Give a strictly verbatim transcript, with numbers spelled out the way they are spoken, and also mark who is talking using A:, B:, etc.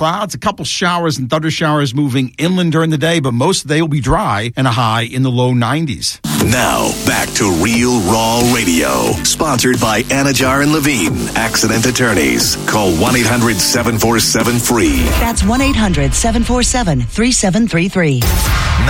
A: clouds, a couple showers and thunder showers moving inland during the day, but most of the day will be dry and a high in the low nineties.
B: Now, back to Real Raw Radio, sponsored by Anajar and Levine, accident attorneys. Call one eight hundred seven four seven free.
C: That's one eight hundred seven four seven three seven three three.